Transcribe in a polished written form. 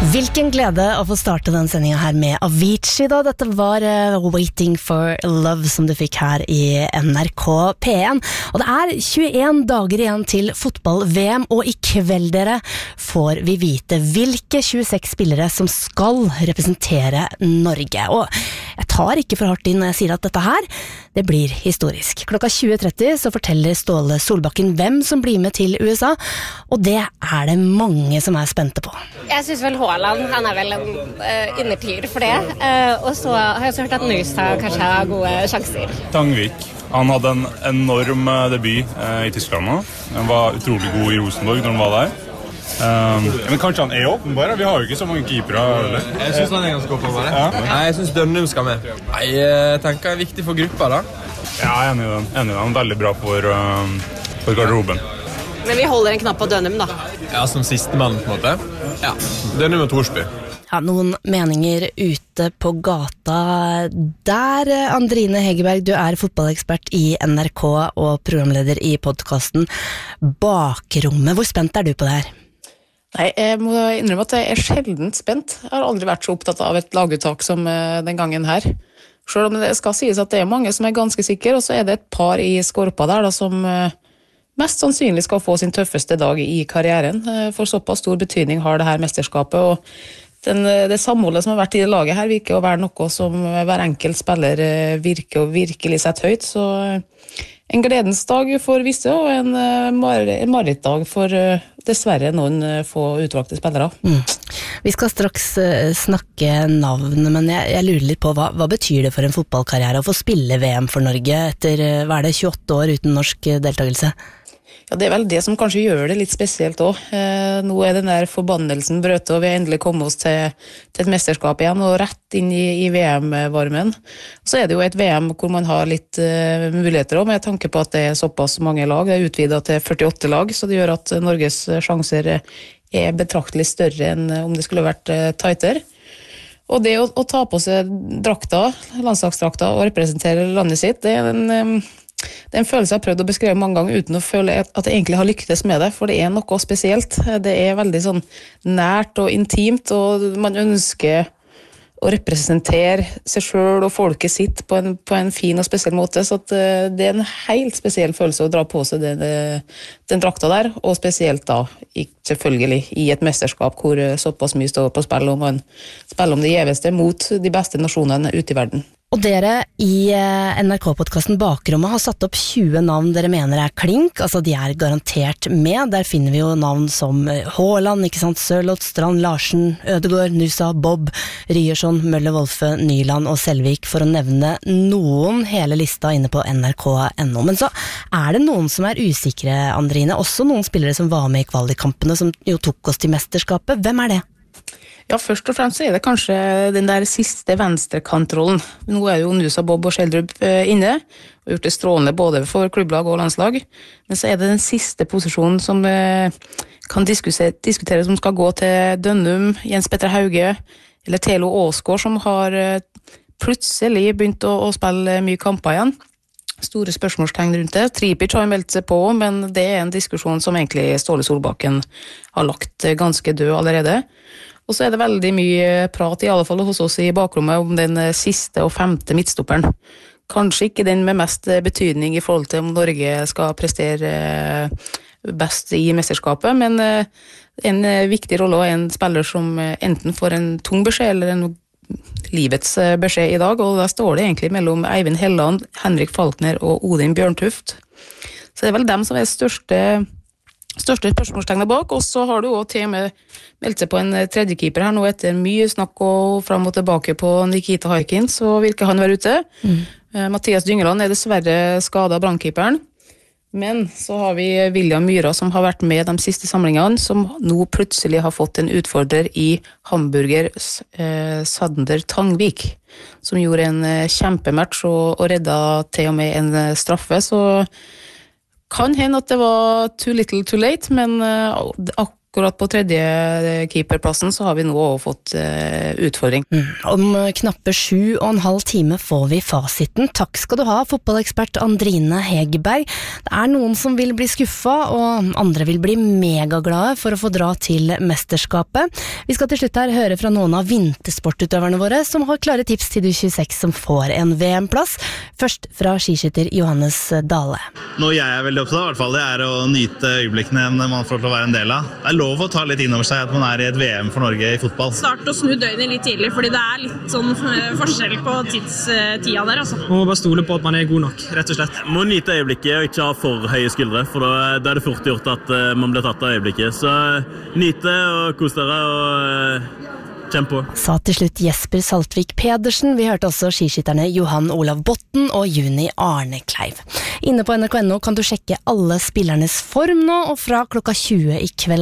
Hvilken glede å få starte den sendingen her med Avicii da. Dette var Waiting for Love som du fikk her i NRK P1. Og det er 21 dager igjen til fotball-VM, og i kveld dere får vi vite hvilke 26 spillere som skal representere Norge. Og jeg tar ikke for hardt inn når jeg sier at dette her, det blir historisk. Klokka 20.30 så forteller Ståle Solbakken hvem som blir med til USA, og det er det mange som er spente på. Jeg synes vel Haaland, han er vel en innertier for det. Og så har jeg også hørt at Nystad kanskje har gode sjanser. Tangvik, han hadde en enorm debut i Tyskland nå. Han var utrolig god i Rosenborg når han var der. Men kanskje han er åpenbar, vi har jo ikke så mange keepere. Eller? Jeg synes han er ganske åpenbar. Ja. Nei, jeg synes Dønnum skal med. Jeg tenker det er viktig for gruppa da. Ja, jeg er enig i den. Han er veldig bra for garderoben. Men vi holder en knapp på Dønnum da. Ja, som siste mann på en måte. Ja, Dønnum og Torsby. Ja, noen meninger ute på gata der. Andrine Hegerberg, du er fotballekspert i NRK og programleder i podcasten Bakrommet. Hvor spent er du på det her? Nei, jeg må innrømme at jeg er sjeldent spent. Jeg har aldri vært så opptatt av et laguttak som den gangen her. Selv om det skal sies at det er mange som er ganske sikre, og så er det et par i skorpa der da, som mest sannsynlig skal få sin tøffeste dag i karrieren. For såpass stor betydning har det her mesterskapet, og det samholdet som har vært i det laget her virker å være noe som hver enkelt spiller virker å virkelig sette høyt, så en gledens dag for visse, og en marerittdag for dessverre noen få utvalgte spillere. Vi skal straks snakke navn, men jeg lurer litt på hva betyr det for en fotballkarriere å få spille VM for Norge etter, hva er det, 28 år uten norsk deltakelse? Ja, det er vel det som kanskje gjør det litt spesielt også. Nå er den der forbannelsen brøte, og vi har endelig kommet oss til et mesterskap igjen, og rett inn i VM-varmen. Så er det jo et VM hvor man har litt muligheter også, med tanke på at det er såpass mange lag. Det er utvidet til 48 lag, så det gjør at Norges sjanser er betraktelig større enn om det skulle vært tightere. Og det å ta på seg drakta, landslagsdrakta, og representere landet sitt, det er en følelse jeg har prøvd å beskrive mange ganger uten å føle at jeg egentlig har lyktes med det, for det er noe spesielt. Det er veldig sånn nært og intimt, og man ønsker å representere seg selv og folket sitt på en fin og spesiell måte, så at det er en helt spesiell følelse å dra på seg den drakta der, og spesielt da, selvfølgelig, i et mesterskap hvor såpass mye står på spill, og man spiller om det gjeveste mot de beste nasjonene ute i verden. Og dere i NRK-podcasten Bakrommet har satt opp 20 navn dere mener er klink, altså de er garantert med. Der finner vi jo navn som Haaland, ikke sant, Sørloth, Strand, Larsen, Ødegaard, Nusa, Bob, Ryerson, Møller, Wolfe, Nyland og Selvik, for å nevne noen. Hele lista inne på nrk.no. Men så er det noen som er usikre, Andrine, også noen spillere som var med i kvalikkampene, som jo tok oss til mesterskapet. Hvem er det? Ja, først og fremst så er det kanskje den der siste venstrekantrollen. Nå er jo Nusa, Bob og Schjelderup inne, og gjort det strålende både for klubblag og landslag. Men så er det den siste posisjonen som kan diskuteres som skal gå til Dønnum, Jens Petter Hauge, eller Thelo Aasgaard, som har plutselig begynt å spille mye kamper igjen. Store spørsmålstegn rundt det. Tripic har meldt seg på, men det er en diskusjon som egentlig Ståle Solbakken har lagt ganske død allerede. Og så er det veldig mye prat, i alle fall hos oss i Bakrommet, om den siste og 5. midtstopperen. Kanskje ikke den med mest betydning i forhold til om Norge skal prestere best i mesterskapet, men en viktig rolle og en spiller som enten får en tung beskjed eller en livets beskjed i dag, og da står det egentlig mellom Eivind Helland, Henrik Falkner og Odin Bjørntuft. Så det er vel dem som er største spørsmålstegnet bak, og så har du også til og med meldt seg på en tredjekeeper her nå etter mye snakk og frem og tilbake på Nikita Haikin, så virker han være ute. Mathias Dyngeland er dessverre skadet av brannkeeperen, men så har vi William Myhra som har vært med de siste samlingene, som nå plutselig har fått en utfordrer i Hamburger Sander Tangvik, som gjorde en kjempematch og redda til og med en straffe, så kan hende at det var too little too late, men akkurat på tredje keeperplassen så har vi nå også fått utfordring. Om knappe 7,5 timer får vi fasiten. Takk skal du ha, fotballekspert Andrine Hegerberg. Det noen som vil bli skuffet, og andre vil bli megaglade for å få dra til mesterskapet. Vi skal til slutt her høre fra noen av vintersportutøverne våre som har klare tips til de 26 som får en VM-plass. Først fra skiskytter Johannes Dale. Noe jeg veldig opptatt av, i hvert fall, det å nyte øyeblikkene man får til å være en del av. Det lov å ta litt inn over seg at man i et VM for Norge i fotball. Start å snu døgnet litt tidlig, fordi det litt sånn forskjell på tida der, altså. Man må bare stole på at man god nok, rett og slett. Man må nyte øyeblikket og ikke ha for høye skuldre, for da det fort gjort at man blir tatt av øyeblikket. Så nyte og kos dere og kjemp på. Sa til slutt Jesper Saltvik Pedersen. Vi hørte også skiskytterne Johan Olav Botten og Juni Arne Kleiv. Inne på NRK.no kan du sjekke alle spillernes form nå, og fra klokka 20 i kveld